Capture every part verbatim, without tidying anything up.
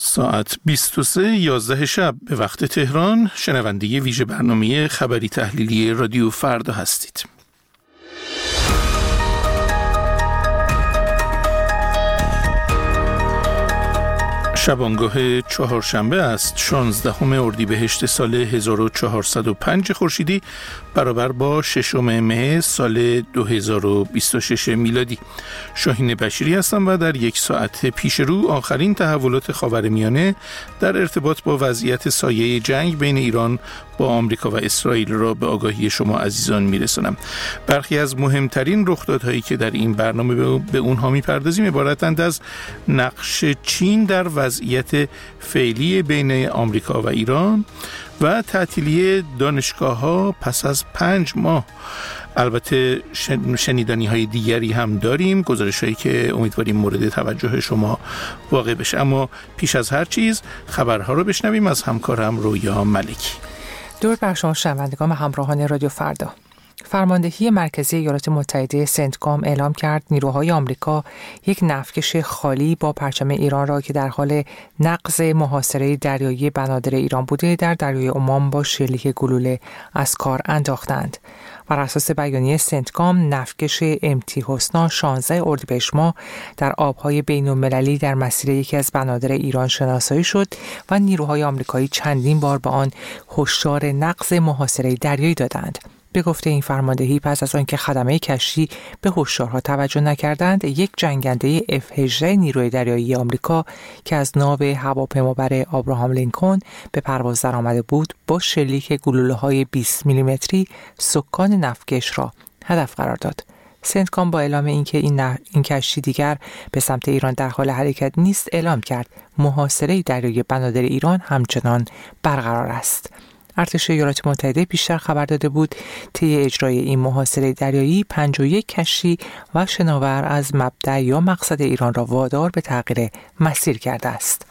ساعت بیست و سه یازده شب به وقت تهران شنونده ویژه برنامه خبری تحلیلی رادیو فردا هستید. شبانگاه چهارشنبه است، شانزدهم اردیبهشت سال هزار و چهارصد و پنج خورشیدی برابر با ششم مه سال دو هزار و بیست و شش میلادی. شاهین بشیری هستم و در یک ساعت پیش رو آخرین تحولات خاورمیانه در ارتباط با وضعیت سایه جنگ بین ایران با آمریکا و اسرائیل را به آگاهی شما عزیزان میرسانم. برخی از مهمترین رخدادهایی که در این برنامه به اونها میپردازیم عبارتند از نقش چین در وضعیت فعلی بین آمریکا و ایران و تعطیلی دانشگاه‌ها پس از پنج ماه. البته شنیدنی های دیگری هم داریم، گزارش هایی که امیدواریم مورد توجه شما واقع بشه. اما پیش از هر چیز خبرها رو بشنویم از همکارم رویا ملکی. درود بر شما شنوندگان و همراهان رادیو فردا. فرماندهی مرکزی ایالات متحده سنتکام اعلام کرد نیروهای آمریکا یک نفتکش خالی با پرچم ایران را که در حال نقض محاصره دریایی بنادر ایران بوده در دریای عمان با شلیک گلوله از کار انداختند. بر اساس بیانیه سنتکام، نفتکش امتی حسنا شانزده اردیبهشت ماه در آبهای بین‌المللی در مسیر یکی از بنادر ایران شناسایی شد و نیروهای آمریکایی چندین بار به آن هشدار نقض محاصره دریایی دادند. به گفته این فرماندهی، پس از آنکه خدمه کشتی به هشدارها توجه نکردند، یک جنگنده اف هجده نیروی دریایی آمریکا که از ناو هواپیمابر آبراهام لینکن به پرواز درآمده بود با شلیک گلوله‌های بیست میلیمتری سکان نفتکش را هدف قرار داد. سنتکام با اعلام اینکه این, نه... این کشتی دیگر به سمت ایران در حال حرکت نیست اعلام کرد محاصره دریایی بنادر ایران همچنان برقرار است. ارتش ایالات متحده پیشتر خبر داده بود طی اجرای این محاصره دریایی پنجاه و یک کشتی و شناور از مبدأ یا مقصد ایران را وادار به تغییر مسیر کرده است.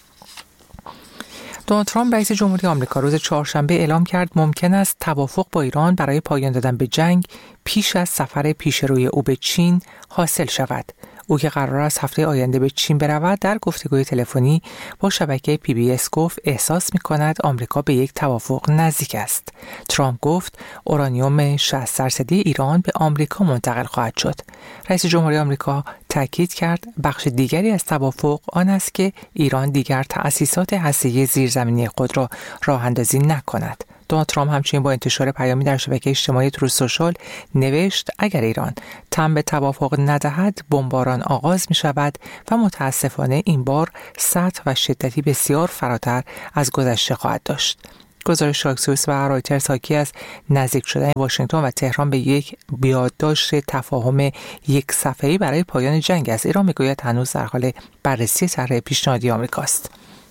دونالد ترامپ رئیس جمهوری آمریکا روز چهارشنبه اعلام کرد ممکن است توافق با ایران برای پایان دادن به جنگ پیش از سفر پیشروی او به چین حاصل شود. او که قرار است هفته آینده به چین برود در گفتگوی تلفنی با شبکه پی بی اس گفت احساس می‌کند آمریکا به یک توافق نزدیک است. ترامپ گفت اورانیوم شصت درصدی ایران به آمریکا منتقل خواهد شد. رئیس جمهوری آمریکا تاکید کرد بخش دیگری از توافق آن است که ایران دیگر تأسیسات هسته‌ای زیرزمینی خود را راه اندازی نکند. دونالد ترامپ همچنین با انتشار پیامی در شبکه اجتماعی تروث سوشال نوشت اگر ایران تن به توافق ندهد بمباران آغاز می شود و متاسفانه این بار سطح و شدتی بسیار فراتر از گذشته خواهد داشت. گزارش آکسیوس و رایترز حاکی از نزدیک شدن واشنگتن و تهران به یک یادداشت تفاهم یک صفحه‌ای برای پایان جنگ است. ایران میگوید هنوز در حال بررسی طرح پیشنهادی آمریکاست.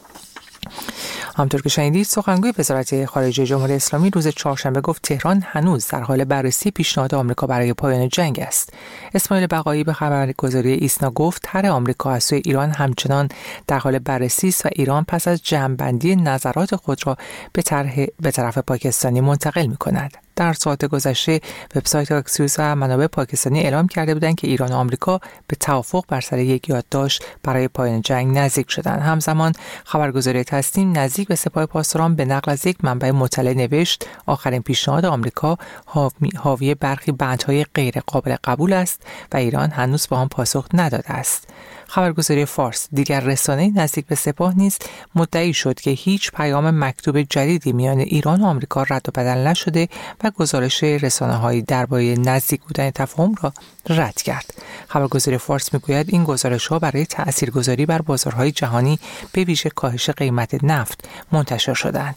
همطور که شنیدید، سخنگوی وزارت خارجه جمهوری اسلامی روز چهارشنبه گفت تهران هنوز در حال بررسی پیشنهاد آمریکا برای پایان جنگ است. اسماعیل بقایی به خبرگزاری ایسنا گفت طرح آمریکا از سوی ایران همچنان در حال بررسی است و ایران پس از جمع‌بندی نظرات خود را به طرح به طرف پاکستانی منتقل می‌کند. در ساعت گذشته وبسایت آکسیوس و منابع پاکستانی اعلام کرده بودند که ایران و آمریکا به توافق بر سر یک یادداشت برای پایان جنگ نزدیک شدند. همزمان خبرگزاری تسنیم نزدیک به سپاه پاسداران به نقل از یک منبع مطلع نوشت آخرین پیشنهاد آمریکا حاوی برخی بندهای غیر قابل قبول است و ایران هنوز به آن پاسخ نداده است. خبرگزاری فارس دیگر رسانه‌ای نزدیک به سپاه نیز مدعی شد که هیچ پیام مکتوب جدیدی میان ایران و آمریکا رد و بدل نشده و گزارش رسانه‌های درباره نزدیک بودن تفاهم را رد کرد. خبرگزاری فارس میگوید این گزارش‌ها برای تاثیرگذاری بر بازارهای جهانی به ویژه کاهش قیمت نفت منتشر شدند.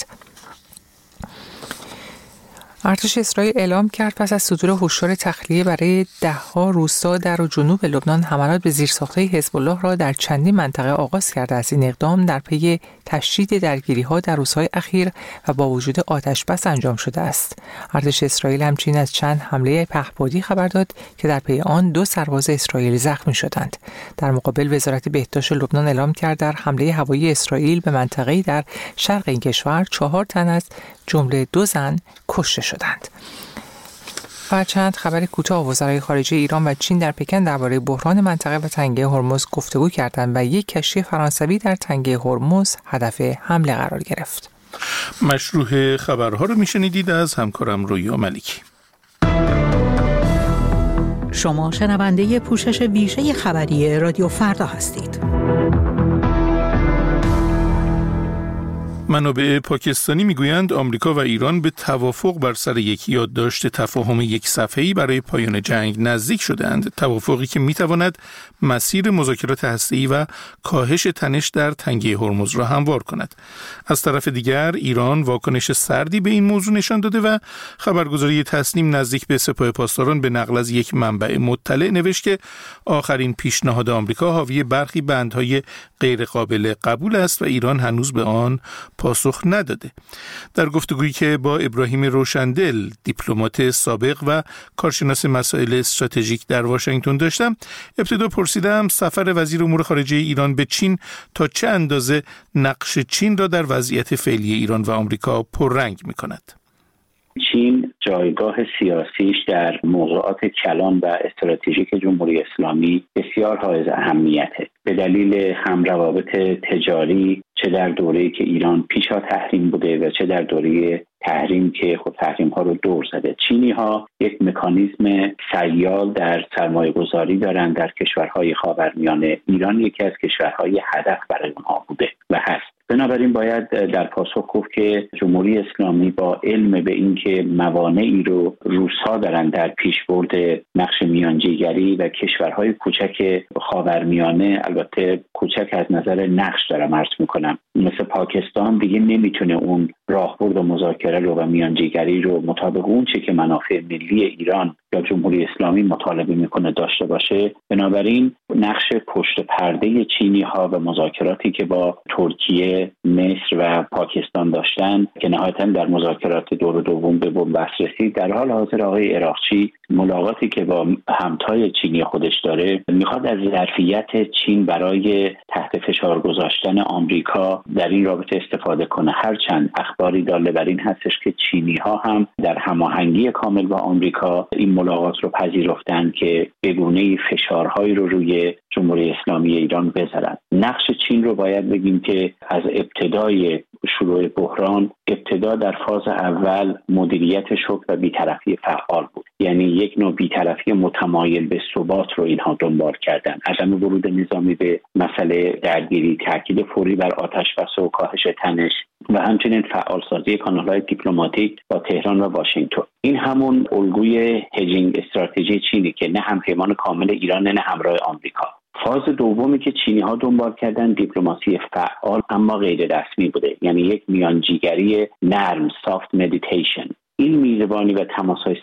ارتش اسرائیل اعلام کرد پس از صدور هشدار تخلیه برای ده‌ها روستا در و جنوب لبنان حملات به زیرساخت‌های حزب الله را در چندین منطقه آغاز کرده است. این اقدام در پی تشدید درگیری‌ها در روزهای اخیر و با وجود آتش‌بس انجام شده است. ارتش اسرائیل همچنین از چند حمله پهپادی خبر داد که در پی آن دو سرباز اسرائیلی زخمی شدند. در مقابل وزارت بهداشت لبنان اعلام کرد در حمله هوایی اسرائیل به منطقه‌ای در شرق این کشور چهار تن از جمله دو زن کشته شدند. و چند خبر کوتاه. وزرای خارجه ایران و چین در پکن درباره بحران منطقه و تنگه هرمز گفتگو کردند و یک کشتی فرانسوی در تنگه هرمز هدف حمله قرار گرفت. مشروع خبرها رو میشنیدید از همکارم رویا ملکی. شما شنونده پوشش ویژه خبری رادیو فردا هستید. منابع پاکستانی میگویند آمریکا و ایران به توافق بر سر یک یادداشت تفاهم یک صفحه‌ای برای پایان جنگ نزدیک شدند. توافقی که میتواند مسیر مذاکرات هسته‌ای و کاهش تنش در تنگه هرمز را هموار کند. از طرف دیگر ایران واکنش سردی به این موضوع نشان داده و خبرگزاری تسنیم نزدیک به سپاه پاسداران به نقل از یک منبع مطلع نوشت که آخرین پیشنهاد آمریکا حاوی برخی بندهای غیر قابل قبول است و ایران هنوز به آن پاسخ نداده. در گفتگویی که با ابراهیم روشندل، دیپلمات سابق و کارشناس مسائل استراتژیک در واشنگتن داشتم، ابتدا پرسیدم سفر وزیر امور خارجه ایران به چین تا چه اندازه نقش چین را در وضعیت فعلی ایران و آمریکا پررنگ می‌کند. چین جایگاه سیاسیش در موضوعات کلان و استراتژیک جمهوری اسلامی بسیار حائز اهمیته. به دلیل هم روابط تجاری، چه در دوره‌ای که ایران پیشا تحریم بوده و چه در دوره تحریم که خود تحریم ها رو دور زده. چینی ها یک مکانیزم سیال در سرمایه گذاری دارند در کشورهای خاورمیانه. ایران یکی از کشورهای هدف برای اونها بوده و هست. بنابراین باید در پاسخ گفت که جمهوری اسلامی با علم به اینکه موانعی رو روس‌ها دارن در پیشبرد نقش میانجیگری و کشورهای کوچک خاورمیانه، البته کوچک از نظر نقش دارم عرض میکنم، مثل پاکستان دیگه نمیتونه اون راهبرد و مذاکره رو و میانجیگری رو مطابق اون چه که منافع ملی ایران یا جمهوری اسلامی مطالبه میکنه داشته باشه. بنابراین نقش پشت پرده چینی ها و مذاکراتی که با ترکیه، مصر و پاکستان داشتن که نهایتاً در مذاکرات دور دوم به بنبست رسید، در حال حاضر آقای عراقچی ملاقاتی که با همتای چینی خودش داره میخواد از ظرفیت چین برای تحت فشار گذاشتن آمریکا در این رابطه استفاده کنه. هرچند اخباری داله بر این هستش که چینی ها هم در هماهنگی کامل با آمریکا این ملاقات رو پذیرفتن که به گونه‌ای فشارهایی رو روی جمهوری اسلامی ایران بذارن. نقش چین رو باید بگیم که از ابتدای شروع بحران، ابتدا در فاز اول مدیریت شوک و بی‌طرفی فعال بود. یعنی یک نوع بی‌طرفی متمایل به ثبات رو اینها دنبال کردن. عدم ورود نظامی به مسئله درگیری، تاکید فوری بر آتش‌بس و کاهش تنش و همچنین فعالسازی کانال‌های دیپلماتیک با تهران و واشنگتن. این همون الگوی هجینگ استراتژی چینی که نه همپیمان کامل ایران نه همراه آمریکا. فاز دومی که چینی ها دنبال کردن دیپلماسی فعال اما غیر رسمی بوده، یعنی یک میانجیگری نرم، سافت مدیتیشن. این میزبانی و تماس‌های